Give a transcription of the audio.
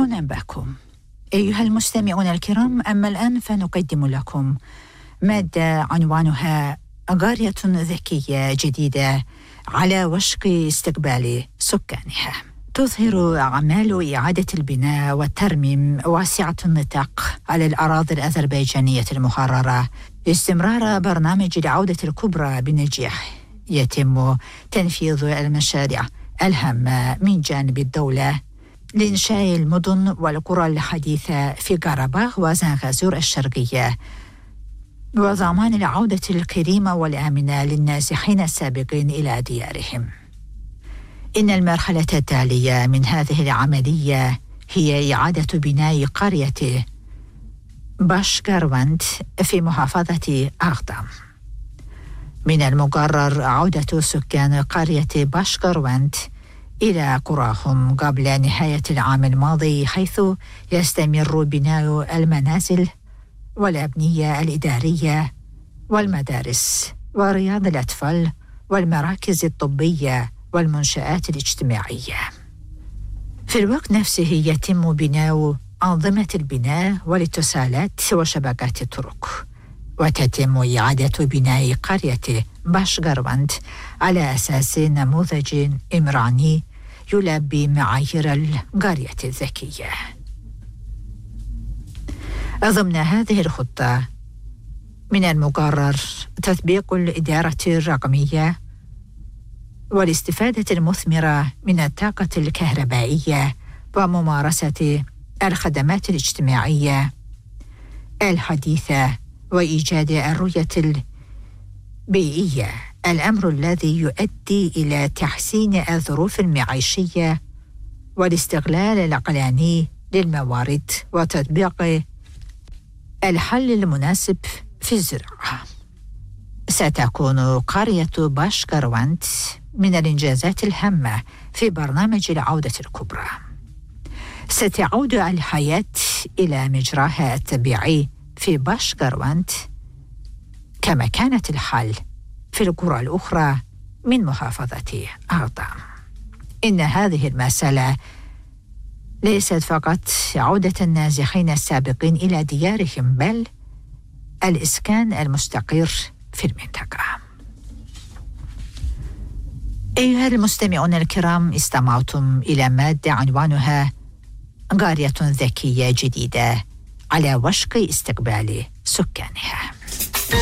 أهلا بكم أيها المستمعون الكرام. أما الآن فنقدم لكم مادة عنوانها قرية ذكية جديدة على وشك استقبال سكانها. تظهر أعمال إعادة البناء والترميم واسعة النطاق على الأراضي الأذربيجانية المحررة استمرار برنامج العودة الكبرى بنجاح. يتم تنفيذ المشاريع الهامة من جانب الدولة لإنشاء المدن والقرى الحديثة في قرباغ وزنغازور الشرقية وضمان العودة الكريمة والآمنة للنازحين السابقين إلى ديارهم. إن المرحلة التالية من هذه العملية هي إعادة بناء قرية باشقروند في محافظة أغدام. من المقرر عودة سكان قرية باشقروند إلى قراهم قبل نهاية العام الماضي، حيث يستمر بناء المنازل والأبنية الإدارية والمدارس ورياض الأطفال والمراكز الطبية والمنشآت الاجتماعية. في الوقت نفسه يتم بناء أنظمة البناء والاتصالات وشبكات الطرق، وتتم إعادة بناء قرية باشقروند على أساس نموذج إمراني يلبي معايير القرية الذكية. ضمن هذه الخطة من المقرر تطبيق الإدارة الرقمية والاستفادة المثمرة من الطاقة الكهربائية وممارسة الخدمات الاجتماعية الحديثة وإيجاد الرؤية البيئية، الأمر الذي يؤدي إلى تحسين الظروف المعيشية والاستغلال العقلاني للموارد وتطبيق الحل المناسب في الزراعة. ستكون قرية باشقروند من الإنجازات الهامة في برنامج العودة الكبرى. ستعود الحياة إلى مجراها الطبيعي في باشقروند كما كانت الحال في القرى الأخرى من محافظة أغدام. إن هذه المسألة ليست فقط عودة النازحين السابقين إلى ديارهم، بل الإسكان المستقر في المنطقة. أيها المستمعون الكرام، استمعتم إلى مادة عنوانها قرية ذكية جديدة على وشك استقبال سكانها.